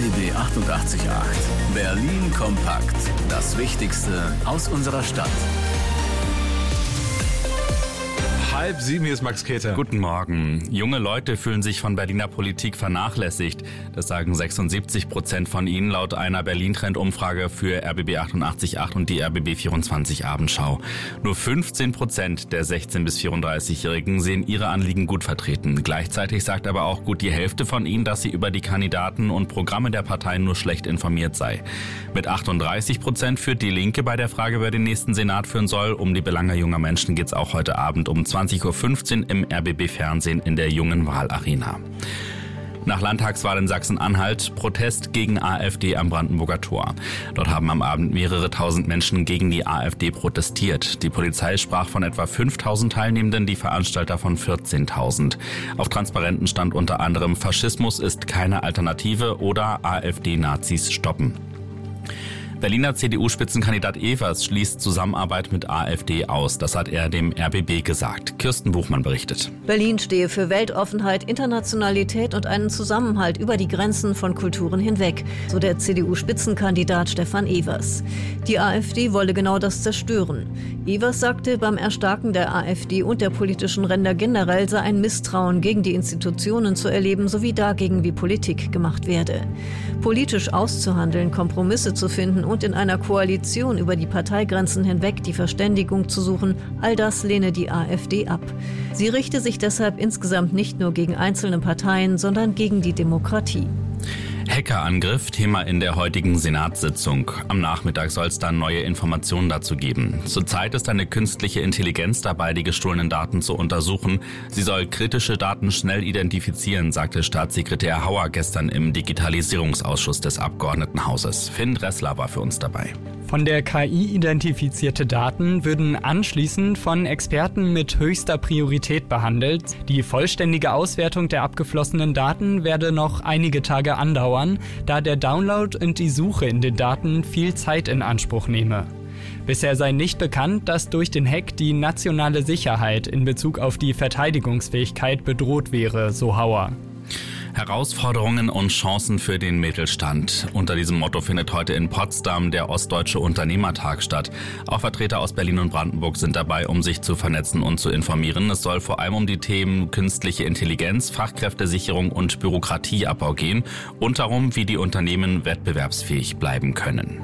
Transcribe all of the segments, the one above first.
RBB 88.8. Berlin kompakt. Das Wichtigste aus unserer Stadt. 6:30, hier ist Max Keter. Guten Morgen. Junge Leute fühlen sich von Berliner Politik vernachlässigt. Das sagen 76% von ihnen laut einer Berlin-Trend-Umfrage für RBB 88.8 und die RBB 24 Abendschau. Nur 15% der 16- bis 34-Jährigen sehen ihre Anliegen gut vertreten. Gleichzeitig sagt aber auch gut die Hälfte von ihnen, dass sie über die Kandidaten und Programme der Parteien nur schlecht informiert sei. Mit 38% führt die Linke bei der Frage, wer den nächsten Senat führen soll. Um die Belange junger Menschen geht es auch heute Abend um 20:15 Uhr im RBB-Fernsehen in der Jungen Wahlarena. Nach Landtagswahl in Sachsen-Anhalt Protest gegen AfD am Brandenburger Tor. Dort haben am Abend mehrere tausend Menschen gegen die AfD protestiert. Die Polizei sprach von etwa 5.000 Teilnehmenden, die Veranstalter von 14.000. Auf Transparenten stand unter anderem: Faschismus ist keine Alternative oder AfD-Nazis stoppen. Berliner CDU-Spitzenkandidat Evers schließt Zusammenarbeit mit AfD aus. Das hat er dem RBB gesagt. Kirsten Buchmann berichtet. Berlin stehe für Weltoffenheit, Internationalität und einen Zusammenhalt über die Grenzen von Kulturen hinweg, so der CDU-Spitzenkandidat Stefan Evers. Die AfD wolle genau das zerstören. Evers sagte, beim Erstarken der AfD und der politischen Ränder generell sei ein Misstrauen gegen die Institutionen zu erleben, sowie dagegen, wie Politik gemacht werde. Politisch auszuhandeln, Kompromisse zu finden und in einer Koalition über die Parteigrenzen hinweg die Verständigung zu suchen, all das lehne die AfD ab. Sie richte sich deshalb insgesamt nicht nur gegen einzelne Parteien, sondern gegen die Demokratie. Hackerangriff, Thema in der heutigen Senatssitzung. Am Nachmittag soll es dann neue Informationen dazu geben. Zurzeit ist eine künstliche Intelligenz dabei, die gestohlenen Daten zu untersuchen. Sie soll kritische Daten schnell identifizieren, sagte Staatssekretär Hauer gestern im Digitalisierungsausschuss des Abgeordnetenhauses. Finn Dressler war für uns dabei. Von der KI identifizierte Daten würden anschließend von Experten mit höchster Priorität behandelt. Die vollständige Auswertung der abgeflossenen Daten werde noch einige Tage andauern, da der Download und die Suche in den Daten viel Zeit in Anspruch nehme. Bisher sei nicht bekannt, dass durch den Hack die nationale Sicherheit in Bezug auf die Verteidigungsfähigkeit bedroht wäre, so Hauer. Herausforderungen und Chancen für den Mittelstand. Unter diesem Motto findet heute in Potsdam der Ostdeutsche Unternehmertag statt. Auch Vertreter aus Berlin und Brandenburg sind dabei, um sich zu vernetzen und zu informieren. Es soll vor allem um die Themen künstliche Intelligenz, Fachkräftesicherung und Bürokratieabbau gehen und darum, wie die Unternehmen wettbewerbsfähig bleiben können.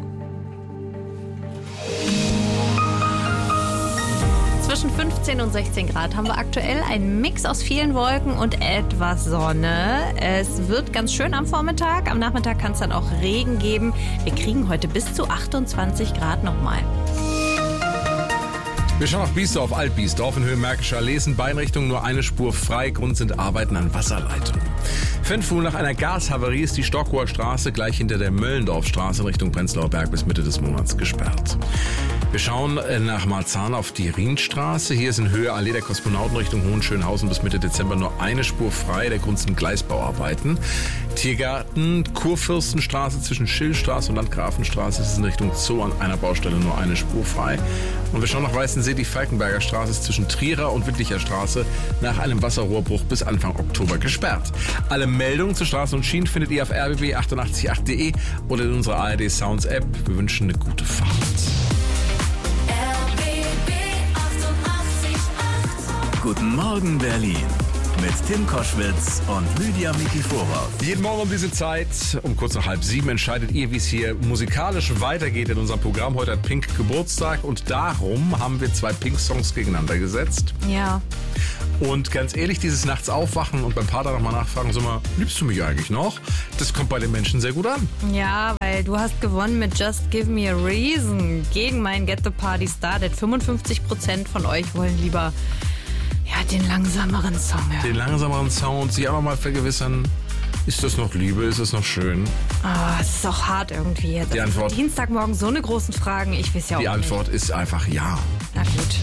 Zwischen 15 und 16 Grad haben wir aktuell einen Mix aus vielen Wolken und etwas Sonne. Es wird ganz schön am Vormittag. Am Nachmittag kann es dann auch Regen geben. Wir kriegen heute bis zu 28 Grad nochmal. Wir schauen auf Biesdorf, Alt-Biesdorf in Höhe Märkischer Allee. Sind Beinrichtungen nur eine Spur frei. Grund sind Arbeiten an Wasserleitungen. Fanfuhl: nach einer Gashavarie ist die Stockower Straße gleich hinter der Möllendorfstraße in Richtung Prenzlauer Berg bis Mitte des Monats gesperrt. Wir schauen nach Marzahn auf die Rienstraße. Hier ist in Höhe Allee der Kosmonauten Richtung Hohenschönhausen bis Mitte Dezember nur eine Spur frei. Der Grund sind Gleisbauarbeiten. Tiergarten, Kurfürstenstraße zwischen Schillstraße und Landgrafenstraße ist in Richtung Zoo an einer Baustelle nur eine Spur frei. Und wir schauen nach Weißensee. Die Falkenberger Straße ist zwischen Trierer und Wittlicher Straße nach einem Wasserrohrbruch bis Anfang Oktober gesperrt. Alle Meldungen zu Straßen und Schienen findet ihr auf rbb888.de oder in unserer ARD Sounds App. Wir wünschen eine gute Fahrt. Guten Morgen Berlin mit Tim Koschwitz und Lydia Mikiforov. Jeden Morgen um diese Zeit, um kurz nach 6:30, entscheidet ihr, wie es hier musikalisch weitergeht in unserem Programm. Heute hat Pink Geburtstag und darum haben wir 2 Pink-Songs gegeneinander gesetzt. Ja. Und ganz ehrlich, dieses Nachts aufwachen und beim Partner nochmal nachfragen, sag mal, liebst du mich eigentlich noch? Das kommt bei den Menschen sehr gut an. Ja, weil du hast gewonnen mit Just Give Me a Reason gegen mein Get the Party Started. 55% von euch wollen lieber den langsameren Song hören. Den langsameren Sound, sich auch nochmal vergewissern, ist das noch Liebe, ist das noch schön? Es ist auch hart irgendwie jetzt. Die Antwort, Dienstagmorgen so eine großen Fragen, ich weiß ja auch nicht. Die Antwort ist einfach ja. Na gut.